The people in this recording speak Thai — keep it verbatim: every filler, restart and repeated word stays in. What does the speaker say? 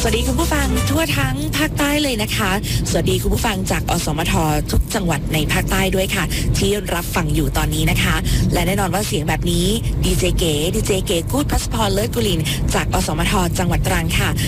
สวัสดีคุณผู้ฟังทั่วทั้งภาคใต้เลยนะคะสวัสดีคุณผู้ฟังจากอสมททุกจังหวัดในภาคใต้ด้วยค่ะที่รับฟังอยู่ตอนนี้นะคะและแน่นอนว่าเสียงแบบนี้ดีเจเก๋ดีเจเก๋กู๊ดพัสพรเลิศกุลินจากอสมทจังหวัดตรังค่ะ